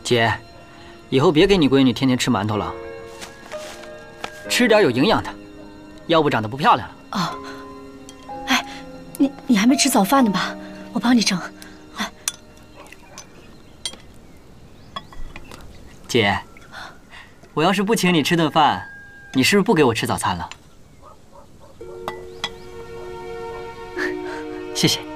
姐，以后别给你闺女天天吃馒头了，吃点有营养的，要不长得不漂亮了。 哦，哎，你还没吃早饭呢吧？我帮你蒸。来， 姐，我要是不请你吃顿饭，你是不是不给我吃早餐了？谢谢。